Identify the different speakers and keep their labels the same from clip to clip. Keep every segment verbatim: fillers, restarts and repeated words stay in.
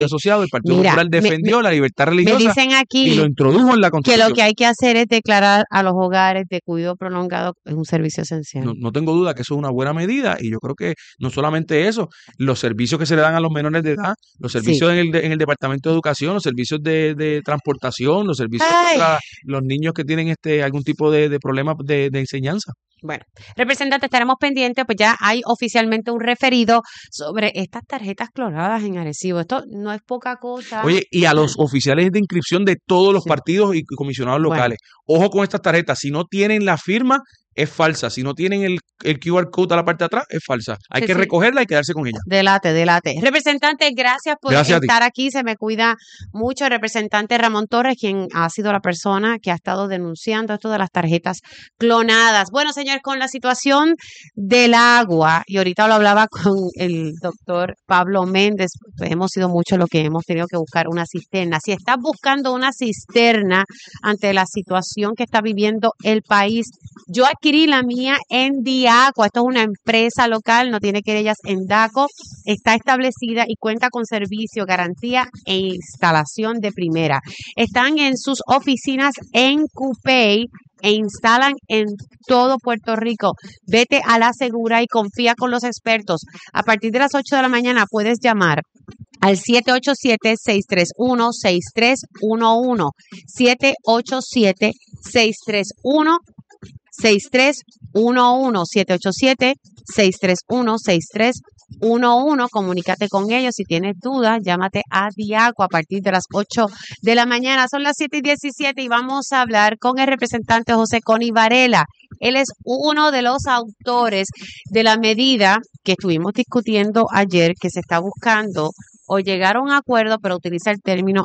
Speaker 1: asociado, el Partido
Speaker 2: Mira,
Speaker 1: Popular defendió
Speaker 2: me,
Speaker 1: la libertad
Speaker 2: me
Speaker 1: religiosa
Speaker 2: dicen aquí
Speaker 1: y lo introdujo en la
Speaker 2: que
Speaker 1: Constitución.
Speaker 2: lo que hay que hacer es declarar a los hogares de cuidado prolongado es un servicio esencial.
Speaker 1: No, no tengo duda que eso es una buena medida y yo creo que no solamente eso, los servicios que se le dan a los menores de edad, los
Speaker 2: Sí.
Speaker 1: servicios en el, de- en el Departamento de Educación, los servicios de, de transportación, los servicios
Speaker 2: Ay,
Speaker 1: para los niños que tienen este algún tipo de, de problema de, de enseñanza.
Speaker 2: bueno, representante, estaremos pendientes, pues ya hay oficialmente un referido sobre estas tarjetas clonadas en Arecibo. Esto no es poca cosa.
Speaker 1: Oye, y a los oficiales de inscripción de todos los
Speaker 2: Sí.
Speaker 1: partidos y comisionados
Speaker 2: Bueno,
Speaker 1: locales, ojo con estas tarjetas, si no tienen la firma, es falsa, si no tienen el, el Q R code a la parte de atrás, es falsa. Hay
Speaker 2: sí,
Speaker 1: que
Speaker 2: sí.
Speaker 1: recogerla y quedarse con ella.
Speaker 2: Delate, delate. Representante, gracias por
Speaker 1: Gracias a ti.
Speaker 2: estar aquí. Se me cuida mucho el representante Ramón Torres, quien ha sido la persona que ha estado denunciando esto de las tarjetas clonadas. Bueno, señor, con la situación del agua, y ahorita lo hablaba con el doctor Pablo Méndez, pues hemos sido muchos los que hemos tenido que buscar una cisterna. Si estás buscando una cisterna ante la situación que está viviendo el país, yo adquirí la mía en Diaco. Esto es una empresa local, no tiene querellas en DACO, está establecida y cuenta con servicio, garantía e instalación de primera. Están en sus oficinas en Cupey e instalan en todo Puerto Rico. Vete a la segura y confía con los expertos. A partir de las ocho de la mañana puedes llamar al siete ocho siete, seis tres uno, seis tres uno uno, siete ocho siete, seis tres uno, seis tres uno uno, siete ocho siete, seis tres uno, seis tres uno uno. Comunícate con ellos. Si tienes dudas, llámate a Diaco a partir de las ocho de la mañana. Son las siete y diecisiete y vamos a hablar con el representante José Coni Varela. Él es uno de los autores de la medida que estuvimos discutiendo ayer, que se está buscando o llegar a un acuerdo, pero utiliza el término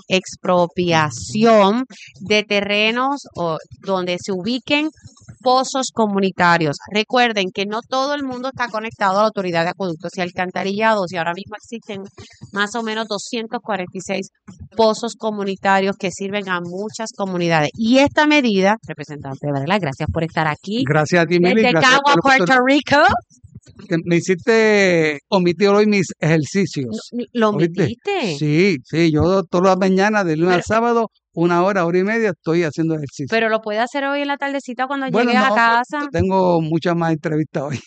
Speaker 2: expropiación de terrenos o donde se ubiquen pozos comunitarios. Recuerden que no todo el mundo está conectado a la Autoridad de Acueductos y Alcantarillados y ahora mismo existen más o menos doscientos cuarenta y seis pozos comunitarios que sirven a muchas comunidades. Y esta medida, representante Varela, gracias por estar aquí
Speaker 3: Gracias a ti, Mili.
Speaker 2: desde
Speaker 3: Gracias
Speaker 2: Cagua,
Speaker 3: por la
Speaker 2: Puerto
Speaker 3: oportunidad.
Speaker 2: Rico.
Speaker 3: Que Me hiciste omitir hoy mis ejercicios.
Speaker 2: No, ¿lo
Speaker 3: ¿Oíste?
Speaker 2: omitiste?
Speaker 3: Sí, sí, yo todas las mañanas, de lunes
Speaker 2: Pero-
Speaker 3: al sábado, una hora, hora y media, estoy haciendo ejercicio.
Speaker 2: Pero lo puede hacer hoy en la tardecita cuando
Speaker 3: Bueno,
Speaker 2: llegues a
Speaker 3: no,
Speaker 2: casa.
Speaker 3: tengo muchas más entrevistas hoy.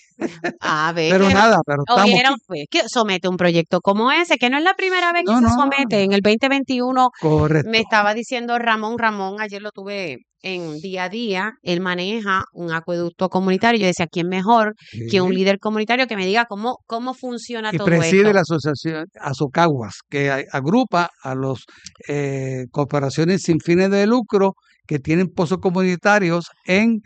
Speaker 2: A ver,
Speaker 3: Pero
Speaker 2: que
Speaker 3: nada, pero estamos
Speaker 2: oyeron, pues, que somete un proyecto como ese, que no es la primera vez que
Speaker 3: No,
Speaker 2: se
Speaker 3: no.
Speaker 2: somete. En el veinte veintiuno
Speaker 3: correcto.
Speaker 2: me estaba diciendo Ramón, Ramón, ayer lo tuve en día a día, él maneja un acueducto comunitario. Yo decía, ¿quién mejor que un
Speaker 3: Sí.
Speaker 2: líder comunitario que me diga cómo, cómo funciona
Speaker 3: Y
Speaker 2: todo
Speaker 3: preside
Speaker 2: esto?
Speaker 3: la asociación Azocaguas, que a- agrupa a las corporaciones sin fines de lucro que tienen pozos comunitarios en,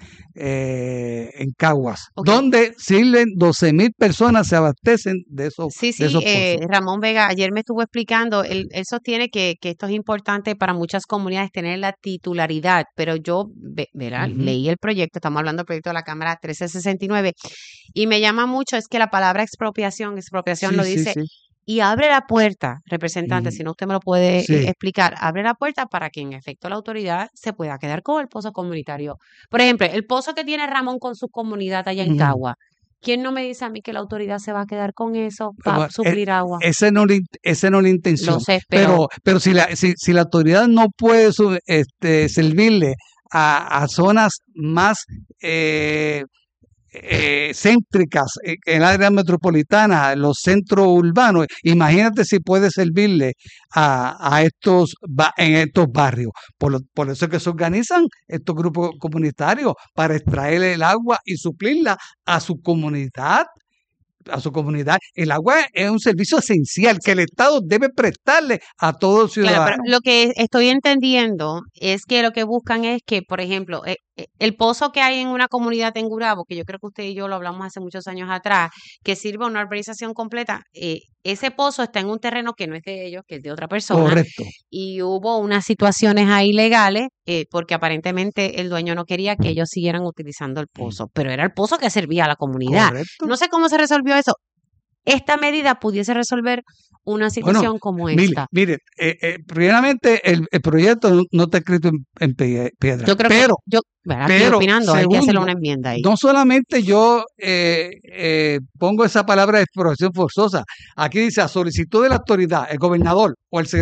Speaker 3: eh, en Caguas,
Speaker 2: Ok.
Speaker 3: donde sirven doce mil personas, se abastecen de esos,
Speaker 2: Sí,
Speaker 3: de
Speaker 2: sí,
Speaker 3: esos
Speaker 2: eh,
Speaker 3: pozos.
Speaker 2: Ramón Vega ayer me estuvo explicando, él, él sostiene que, que esto es importante para muchas comunidades tener la titularidad, pero yo, ve- verá,
Speaker 3: Ujú.
Speaker 2: leí el proyecto, estamos hablando del proyecto de la Cámara trece sesenta y nueve, y me llama mucho, es que la palabra expropiación, expropiación
Speaker 3: Sí,
Speaker 2: lo
Speaker 3: sí,
Speaker 2: dice,
Speaker 3: sí.
Speaker 2: y abre la puerta, representante,
Speaker 3: Ujú.
Speaker 2: si no usted me lo puede eh,
Speaker 3: Sí.
Speaker 2: explicar, abre la puerta para que en efecto la autoridad se pueda quedar con el pozo comunitario. Por ejemplo, el pozo que tiene Ramón con su comunidad allá en
Speaker 3: Ujú.
Speaker 2: Cagua. ¿Quién no me dice a mí que la autoridad se va a quedar con eso para
Speaker 3: Bueno, e-
Speaker 2: suplir agua?
Speaker 3: Esa no, es la in- esa no es la
Speaker 2: Lo
Speaker 3: intención.
Speaker 2: sé, pero
Speaker 3: Pero, pero si, la, si, si la autoridad no puede su- este, servirle a, a zonas más eh, eh, céntricas eh, en el área metropolitana, los centros urbanos, imagínate si puede servirle a, a estos ba- en estos barrios. Por, lo- por eso es que se organizan estos grupos comunitarios para extraer el agua y suplirla a su comunidad. A su comunidad. El agua es un servicio esencial que el Estado debe prestarle a todos los
Speaker 2: claro, pero
Speaker 3: ciudadanos.
Speaker 2: lo que estoy entendiendo es que lo que buscan es que, por ejemplo, eh, eh, el pozo que hay en una comunidad en Gurabo, que yo creo que usted y yo lo hablamos hace muchos años atrás, que sirve a una urbanización completa, eh, ese pozo está en un terreno que no es de ellos, que es de otra persona,
Speaker 3: Correcto.
Speaker 2: y hubo unas situaciones ahí legales, eh, porque aparentemente el dueño no quería que ellos siguieran utilizando el pozo, pero era el pozo que servía a la comunidad.
Speaker 3: Correcto.
Speaker 2: No sé cómo se resolvió eso. Esta medida pudiese resolver una situación
Speaker 3: Bueno,
Speaker 2: como
Speaker 3: mire,
Speaker 2: esta.
Speaker 3: mire, eh, eh, primeramente el, el proyecto no, no está escrito en, en pie- piedra,
Speaker 2: Yo creo
Speaker 3: pero,
Speaker 2: que, yo, bueno, aquí
Speaker 3: pero,
Speaker 2: opinando, hay que hacerle
Speaker 3: segundo,
Speaker 2: una enmienda ahí.
Speaker 3: no solamente yo eh, eh, pongo esa palabra de exploración forzosa, aquí dice a solicitud de la autoridad, el gobernador o el secretario